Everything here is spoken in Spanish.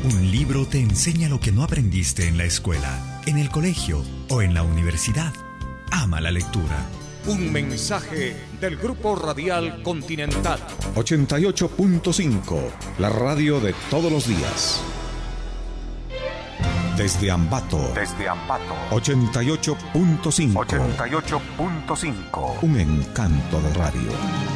Un libro te enseña lo que no aprendiste en la escuela, en el colegio o en la universidad. Ama la lectura. Un mensaje del Grupo Radial Continental. 88.5, la radio de todos los días. Desde Ambato. 88.5. Un encanto de radio.